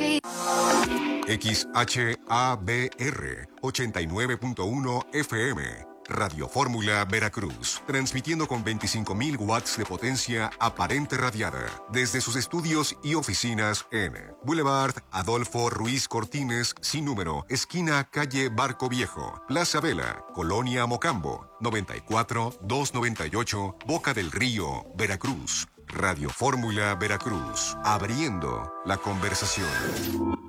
XHABR 89.1 FM, Radio Fórmula Veracruz, transmitiendo con 25.000 watts de potencia aparente radiada desde sus estudios y oficinas en Boulevard Adolfo Ruiz Cortines, sin número, esquina calle Barco Viejo, Plaza Vela, Colonia Mocambo, 94-298, Boca del Río, Veracruz. Radio Fórmula Veracruz, abriendo la conversación.